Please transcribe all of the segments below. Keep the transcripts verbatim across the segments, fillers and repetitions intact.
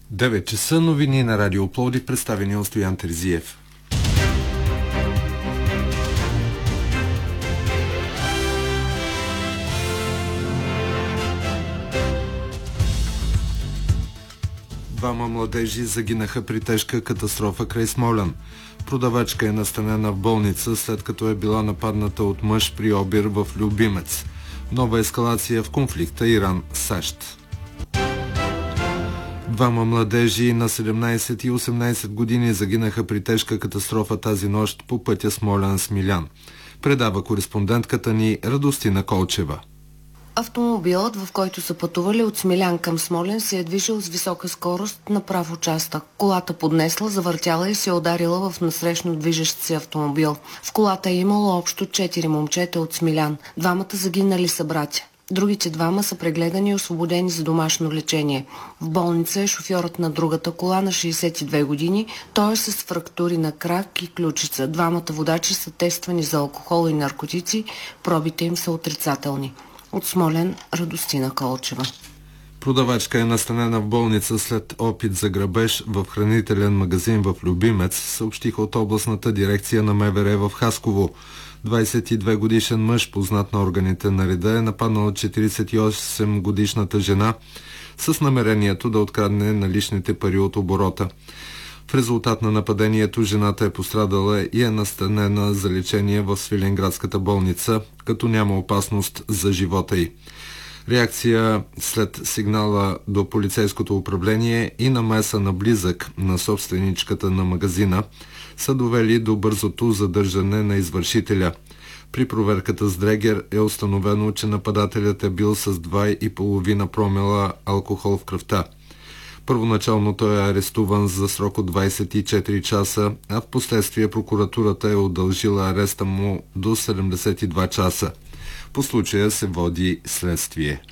девет часа новини на Радио Пловдив, представени от Стоян Терзиев. Двама младежи загинаха при тежка катастрофа край Смолян. Продавачка е настанена в болница, след като е била нападната от мъж при обир в Любимец. Нова ескалация в конфликта Иран-САЩ. Двама младежи на седемнайсет и осемнайсет години загинаха при тежка катастрофа тази нощ по пътя Смолян-Смилян. Предава кореспондентката ни Радостина Колчева. Автомобилът, в който са пътували от Смилян към Смолян, се е движил с висока скорост на прав участък. Колата поднесла, завъртяла и се е ударила в насрещно движещ се автомобил. В колата е имало общо четири момчета от Смилян. Двамата загинали са братя. Другите двама са прегледани и освободени за домашно лечение. В болница е шофьорът на другата кола на шейсет и две години. Той е с фрактури на крак и ключица. Двамата водачи са тествани за алкохол и наркотици. Пробите им са отрицателни. От Смолян, Радостина Колчева. Продавачка е настанена в болница след опит за грабеж в хранителен магазин в Любимец, съобщиха от областната дирекция на МВР в Хасково. двайсет и две годишен мъж, познат на органите на реда, е нападнал четирийсет и осем годишната жена с намерението да открадне наличните пари от оборота. В резултат на нападението жената е пострадала и е настанена за лечение в Свиленградската болница, като няма опасност за живота й. Реакция след сигнала до полицейското управление и намеса на близък на собственичката на магазина са довели до бързото задържане на извършителя. При проверката с дрегер е установено, че нападателят е бил с два и половина промила алкохол в кръвта. Първоначално той е арестуван за срок от двайсет и четири часа, а в последствие прокуратурата е удължила ареста му до седемдесет и два часа. По случая се води следствие.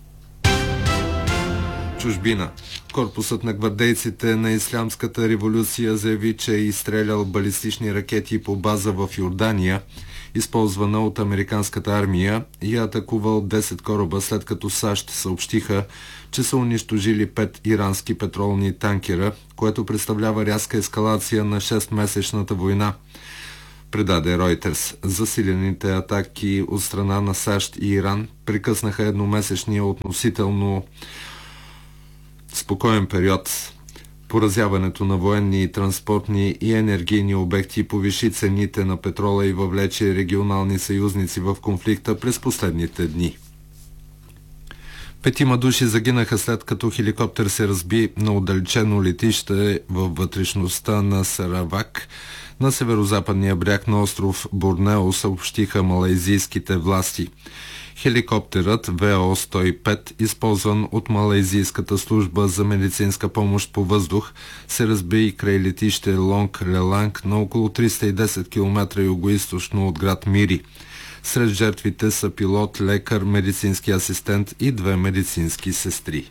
Чужбина. Корпусът на гвардейците на Ислямската революция заяви, че е изстрелял балистични ракети по база в Йордания, използвана от американската армия, и е атакувал десет кораба, след като САЩ съобщиха, че са унищожили пет ирански петролни танкера, което представлява рязка ескалация на шестмесечната война. Предаде Reuters. Засилените атаки от страна на САЩ и Иран прекъснаха едномесечния относително спокоен период. Поразяването на военни, транспортни и енергийни обекти повиши цените на петрола и въвлече регионални съюзници в конфликта през последните дни. Петима души загинаха, след като хеликоптер се разби на отдалечено летище във вътрешността на Саравак на северо-западния бряг на остров Борнео, съобщиха малайзийските власти. Хеликоптерът В О сто и пет, използван от малайзийската служба за медицинска помощ по въздух, се разби край летище Лонг Леланг на около триста и десет километра югоизточно от град Мири. Сред жертвите са пилот, лекар, медицински асистент и две медицински сестри.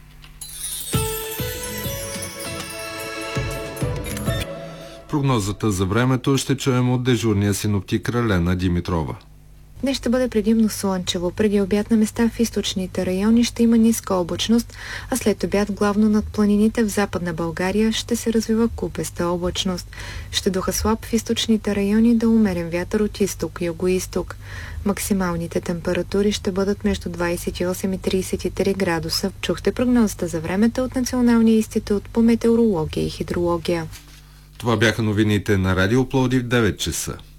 Прогнозата за времето ще чуем от дежурния синоптик Ралена Димитрова. Днес ще бъде предимно слънчево. Преди обяд на места в източните райони ще има ниска облачност, а след обяд главно над планините в Западна България ще се развива купеста облачност. Ще духа слаб в източните райони да умерен вятър от изток и югоизток. Максималните температури ще бъдат между двайсет и осем и трийсет и три градуса. Чухте прогнозата за времето от Националния институт по метеорология и хидрология. Това бяха новините на Радио Пловдив, девет часа.